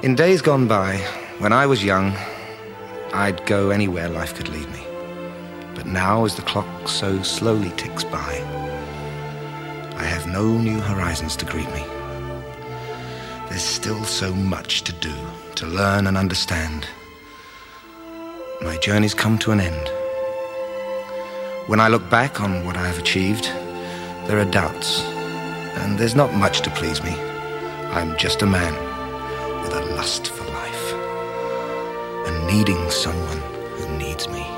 In days gone by, when I was young, I'd go anywhere life could lead me. But now, as the clock so slowly ticks by, I have no new horizons to greet me. There's still so much to do, to learn and understand. My journey's come to an end. When I look back on what I have achieved, there are doubts, and there's not much to please me. I'm just a man with a lust for life, and needing someone who needs me.